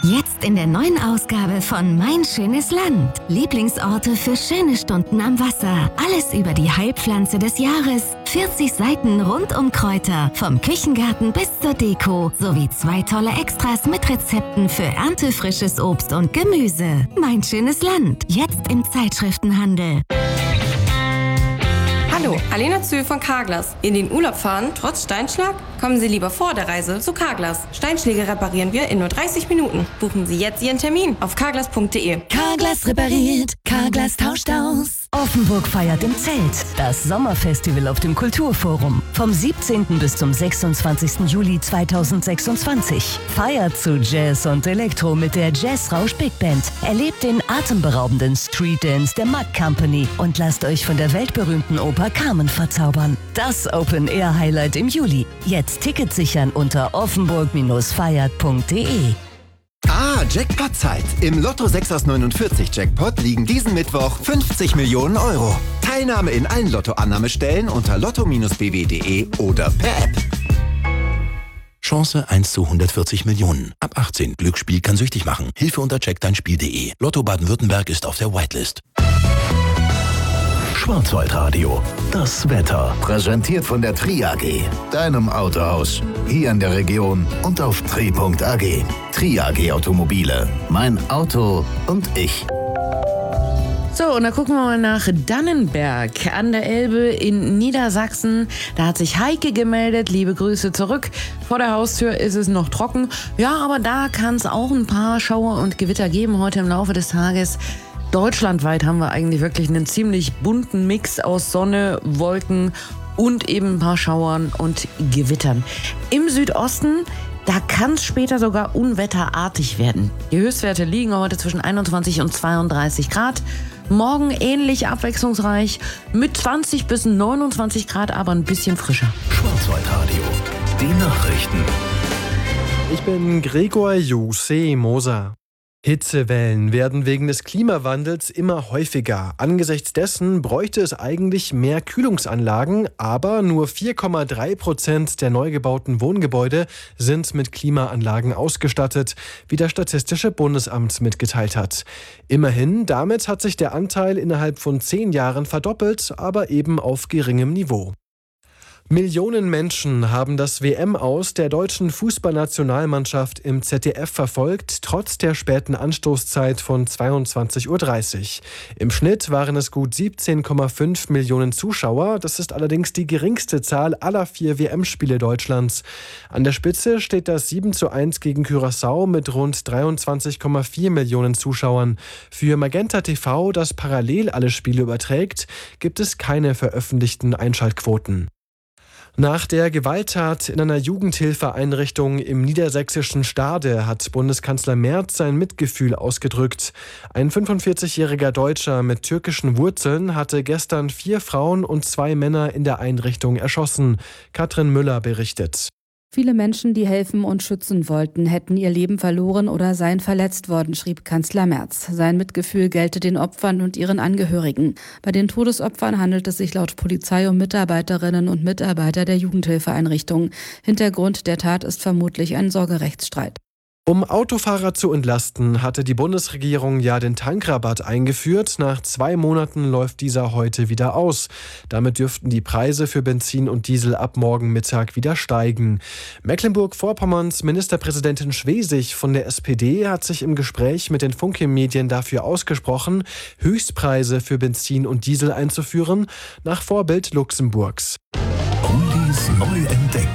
Jetzt in der neuen Ausgabe von Mein schönes Land. Lieblingsorte für schöne Stunden am Wasser. Alles über die Heilpflanze des Jahres. 40 Seiten rund um Kräuter. Vom Küchengarten bis zur Deko. Sowie 2 tolle Extras mit Rezepten für erntefrisches Obst und Gemüse. Mein schönes Land. Jetzt im Zeitschriftenhandel. Hallo, Alena Zühl von Carglass. In den Urlaub fahren, trotz Steinschlag? Kommen Sie lieber vor der Reise zu Carglass. Steinschläge reparieren wir in nur 30 Minuten. Buchen Sie jetzt Ihren Termin auf carglass.de. Carglass repariert, Carglass tauscht aus. Offenburg feiert im Zelt. Das Sommerfestival auf dem Kulturforum. Vom 17. bis zum 26. Juli 2026. Feiert zu Jazz und Elektro mit der Jazz-Rausch Big Band. Erlebt den atemberaubenden Street Dance der Mack Company und lasst euch von der weltberühmten Oper Carmen verzaubern. Das Open-Air-Highlight im Juli. Jetzt Tickets sichern unter offenburg-feiert.de. Jackpot-Zeit. Im Lotto 6 aus 49 Jackpot liegen diesen Mittwoch 50 Millionen Euro. Teilnahme in allen Lotto-Annahmestellen unter lotto-bw.de oder per App. Chance 1 zu 140 Millionen. Ab 18. Glücksspiel kann süchtig machen. Hilfe unter checkdeinspiel.de. Lotto Baden-Württemberg ist auf der Whitelist. Schwarzwaldradio. Das Wetter. Präsentiert von der Tri AG, deinem Autohaus. Hier in der Region und auf tri.ag. Tri AG Automobile. Mein Auto und ich. So, und dann gucken wir mal nach Dannenberg an der Elbe in Niedersachsen. Da hat sich Heike gemeldet. Liebe Grüße zurück. Vor der Haustür ist es noch trocken. Ja, aber da kann es auch ein paar Schauer und Gewitter geben heute im Laufe des Tages. Deutschlandweit haben wir eigentlich wirklich einen ziemlich bunten Mix aus Sonne, Wolken und eben ein paar Schauern und Gewittern. Im Südosten, da kann es später sogar unwetterartig werden. Die Höchstwerte liegen heute zwischen 21 und 32 Grad. Morgen ähnlich abwechslungsreich mit 20 bis 29 Grad, aber ein bisschen frischer. Schwarzwaldradio. Die Nachrichten. Ich bin Gregor Jose Moser. Hitzewellen werden wegen des Klimawandels immer häufiger. Angesichts dessen bräuchte es eigentlich mehr Kühlungsanlagen, aber nur 4,3% der neu gebauten Wohngebäude sind mit Klimaanlagen ausgestattet, wie das Statistische Bundesamt mitgeteilt hat. Immerhin, damit hat sich der Anteil innerhalb von 10 Jahren verdoppelt, aber eben auf geringem Niveau. Millionen Menschen haben das WM-Aus der deutschen Fußballnationalmannschaft im ZDF verfolgt, trotz der späten Anstoßzeit von 22:30 Uhr. Im Schnitt waren es gut 17,5 Millionen Zuschauer. Das ist allerdings die geringste Zahl aller 4 WM-Spiele Deutschlands. An der Spitze steht das 7:1 gegen Curaçao mit rund 23,4 Millionen Zuschauern. Für Magenta TV, das parallel alle Spiele überträgt, gibt es keine veröffentlichten Einschaltquoten. Nach der Gewalttat in einer Jugendhilfeeinrichtung im niedersächsischen Stade hat Bundeskanzler Merz sein Mitgefühl ausgedrückt. Ein 45-jähriger Deutscher mit türkischen Wurzeln hatte gestern 4 Frauen und 2 Männer in der Einrichtung erschossen. Katrin Müller berichtet. Viele Menschen, die helfen und schützen wollten, hätten ihr Leben verloren oder seien verletzt worden, schrieb Kanzler Merz. Sein Mitgefühl gelte den Opfern und ihren Angehörigen. Bei den Todesopfern handelt es sich laut Polizei um Mitarbeiterinnen und Mitarbeiter der Jugendhilfeeinrichtung. Hintergrund der Tat ist vermutlich ein Sorgerechtsstreit. Um Autofahrer zu entlasten, hatte die Bundesregierung ja den Tankrabatt eingeführt. Nach 2 Monaten läuft dieser heute wieder aus. Damit dürften die Preise für Benzin und Diesel ab morgen Mittag wieder steigen. Mecklenburg-Vorpommerns Ministerpräsidentin Schwesig von der SPD hat sich im Gespräch mit den Funke-Medien dafür ausgesprochen, Höchstpreise für Benzin und Diesel einzuführen, nach Vorbild Luxemburgs. Oldies neu entdecken.